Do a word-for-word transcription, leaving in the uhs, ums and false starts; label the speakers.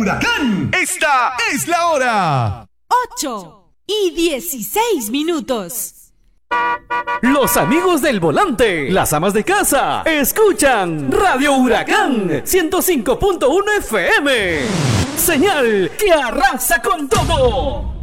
Speaker 1: Huracán. Esta es la hora.
Speaker 2: ocho y dieciséis minutos.
Speaker 3: Los amigos del volante, las amas de casa, escuchan Radio Huracán ciento cinco punto uno F M. Señal que arrasa con todo.